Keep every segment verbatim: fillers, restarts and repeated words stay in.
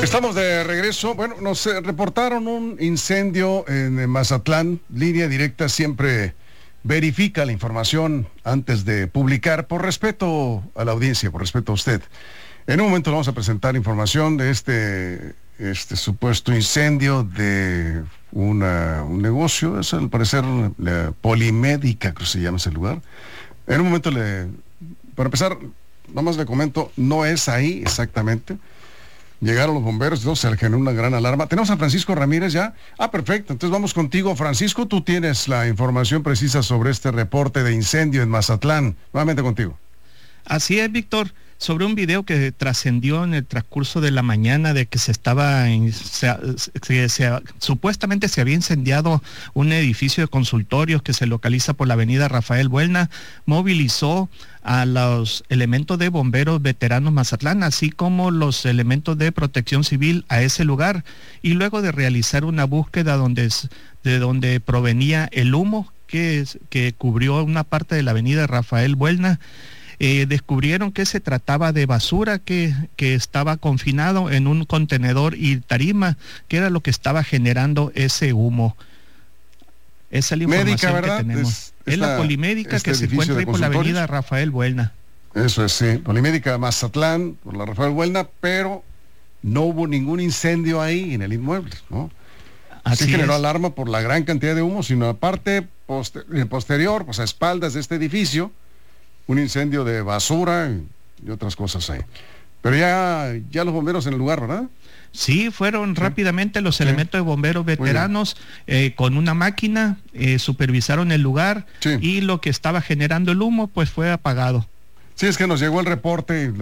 Estamos de regreso. Bueno, nos eh, reportaron un incendio en Mazatlán. Línea Directa siempre verifica la información antes de publicar, por respeto a la audiencia, por respeto a usted. En un momento vamos a presentar información de este, este supuesto incendio de una, un negocio, es al parecer la Polimédica, creo que se llama ese lugar. En un momento le, para empezar, nomás le comento, no es ahí exactamente. Llegaron los bomberos, entonces se generó una gran alarma. Tenemos a Francisco Ramírez ya. Ah, perfecto. Entonces vamos contigo, Francisco. Tú tienes la información precisa sobre este reporte de incendio en Mazatlán. Nuevamente contigo. Así es, Víctor. Sobre un video que trascendió en el transcurso de la mañana de que se estaba, en, se, se, se, supuestamente se había incendiado un edificio de consultorios que se localiza por la avenida Rafael Buelna, movilizó a los elementos de bomberos veteranos Mazatlán, así como los elementos de protección civil a ese lugar, y luego de realizar una búsqueda donde, de donde provenía el humo que, que cubrió una parte de la avenida Rafael Buelna, Eh, descubrieron que se trataba de basura que, que estaba confinado en un contenedor y tarima, que era lo que estaba generando ese humo. Esa es la información Médica, ¿verdad? que tenemos. Es, es esta, la Polimédica este que se encuentra ahí por la avenida Rafael Buelna. Eso es, sí. Polimédica Mazatlán, por la Rafael Buelna, pero no hubo ningún incendio ahí en el inmueble, ¿no? Así sí generó es. alarma por la gran cantidad de humo, sino aparte, poster, posterior, pues a espaldas de este edificio, un incendio de basura y otras cosas ahí. Pero ya, ya los bomberos en el lugar, ¿verdad? Sí, fueron sí. rápidamente los sí. elementos de bomberos veteranos eh, con una máquina, eh, supervisaron el lugar sí. y lo que estaba generando el humo pues fue apagado. Sí, es que nos llegó el reporte,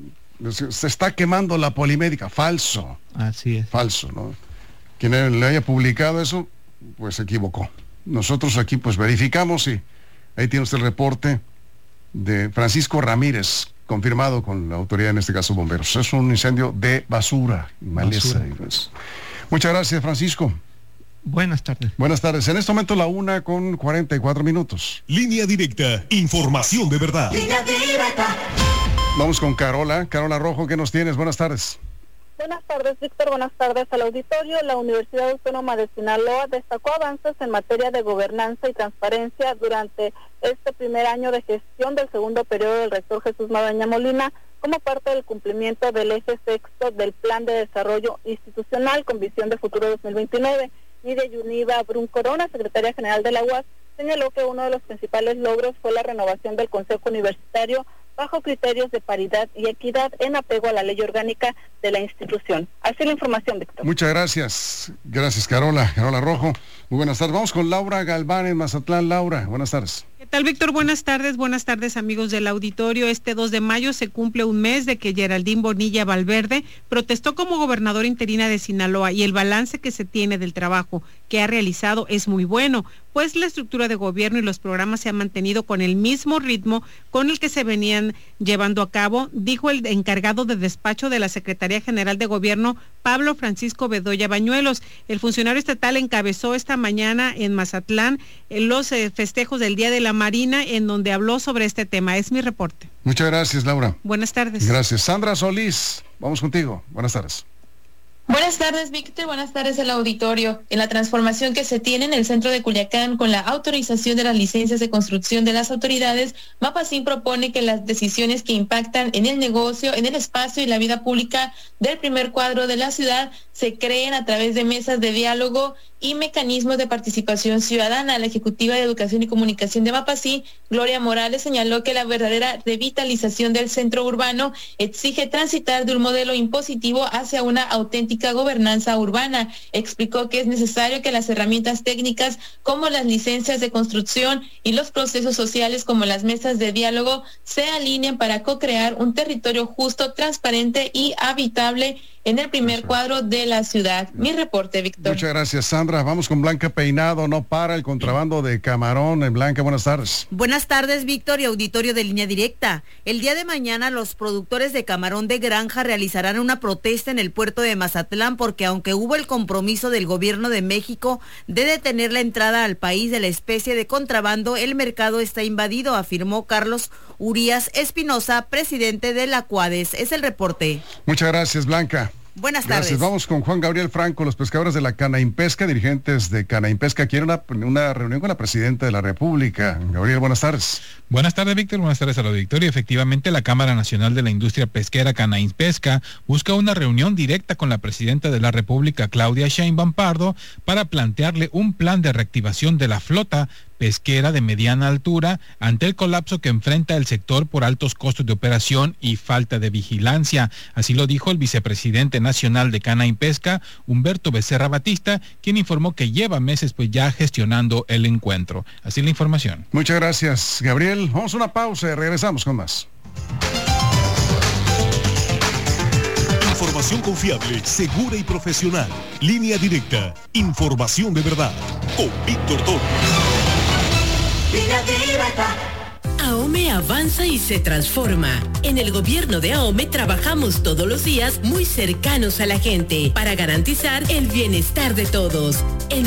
se está quemando la Polimédica, falso. Así es. Falso, ¿no? Quien le haya publicado eso, pues se equivocó. Nosotros aquí pues verificamos y ahí tiene usted el reporte de Francisco Ramírez, confirmado con la autoridad, en este caso bomberos. Es un incendio de basura y maleza. Basura. Pues. Muchas gracias, Francisco. Buenas tardes. Buenas tardes. En este momento la una con cuarenta y cuatro minutos. Línea Directa, información de verdad. Línea Directa. Vamos con Carola. Carola Rojo, ¿qué nos tienes? Buenas tardes. Buenas tardes, Víctor. Buenas tardes al auditorio. La Universidad Autónoma de Sinaloa destacó avances en materia de gobernanza y transparencia durante este primer año de gestión del segundo periodo del rector Jesús Magaña Molina, como parte del cumplimiento del eje sexto del Plan de Desarrollo Institucional con Visión de Futuro dos mil veintinueve. Nidia Yuniva Brun Corona, secretaria general de la U A S, señaló que uno de los principales logros fue la renovación del Consejo Universitario bajo criterios de paridad y equidad en apego a la ley orgánica de la institución. Así la información, Víctor. Muchas gracias. Gracias, Carola. Carola Rojo. Muy buenas tardes. Vamos con Laura Galván en Mazatlán. Laura, buenas tardes. ¿Qué tal, Víctor? Buenas tardes. Buenas tardes, amigos del auditorio. Este dos de mayo se cumple un mes de que Geraldine Bonilla Valverde protestó como gobernadora interina de Sinaloa, y el balance que se tiene del trabajo que ha realizado es muy bueno, pues la estructura de gobierno y los programas se han mantenido con el mismo ritmo con el que se venían llevando a cabo, dijo el encargado de despacho de la Secretaría General de Gobierno, Pablo Francisco Bedoya Bañuelos. El funcionario estatal encabezó esta mañana en Mazatlán en los eh, festejos del Día de la Marina, en donde habló sobre este tema. Es mi reporte. Muchas gracias, Laura. Buenas tardes. Gracias. Sandra Solís, vamos contigo. Buenas tardes. Buenas tardes, Víctor. Buenas tardes al auditorio. En la transformación que se tiene en el centro de Culiacán con la autorización de las licencias de construcción de las autoridades, Mapacín propone que las decisiones que impactan en el negocio, en el espacio y la vida pública del primer cuadro de la ciudad se creen a través de mesas de diálogo y mecanismos de participación ciudadana. La ejecutiva de Educación y Comunicación de Mapacín, Gloria Morales, señaló que la verdadera revitalización del centro urbano exige transitar de un modelo impositivo hacia una auténtica gobernanza urbana. Explicó que es necesario que las herramientas técnicas como las licencias de construcción y los procesos sociales como las mesas de diálogo se alineen para co-crear un territorio justo, transparente y habitable en el primer Eso. cuadro de la ciudad. Mi reporte, Víctor. Muchas gracias, Sandra. Vamos con Blanca Peinado. No para el contrabando de camarón. En Blanca, buenas tardes. Buenas tardes, Víctor, y auditorio de Línea Directa. El día de mañana los productores de camarón de granja realizarán una protesta en el puerto de Mazatlán porque aunque hubo el compromiso del gobierno de México de detener la entrada al país de la especie de contrabando, el mercado está invadido, afirmó Carlos Urias Espinosa, presidente de la CUADES. Es el reporte. Muchas gracias, Blanca. Buenas tardes. Gracias. Vamos con Juan Gabriel Franco. Los pescadores de la Canaimpesca, dirigentes de Canaimpesca, quieren una, una reunión con la presidenta de la República. Gabriel, buenas tardes. Buenas tardes, Víctor. Buenas tardes al auditorio. Efectivamente, la Cámara Nacional de la Industria Pesquera Canaimpesca busca una reunión directa con la presidenta de la República, Claudia Sheinbaum Pardo, para plantearle un plan de reactivación de la flota pesquera de mediana altura ante el colapso que enfrenta el sector por altos costos de operación y falta de vigilancia. Así lo dijo el vicepresidente nacional de Canaimpesca, Humberto Becerra Batista, quien informó que lleva meses pues ya gestionando el encuentro. Así la información. Muchas gracias, Gabriel. Vamos a una pausa y regresamos con más. Información confiable, segura y profesional. Línea directa. Información de verdad. Con Víctor Toro. AOME avanza y se transforma. En el gobierno de AOME trabajamos todos los días muy cercanos a la gente para garantizar el bienestar de todos. En